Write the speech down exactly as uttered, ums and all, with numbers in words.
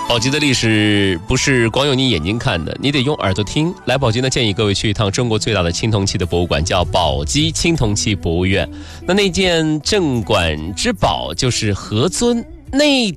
宝鸡的历史不是光用你眼睛看的，你得用耳朵听。来宝鸡呢，建议各位去一趟中国最大的青铜器的博物馆，叫宝鸡青铜器博物院。那那件镇馆之宝就是何尊，那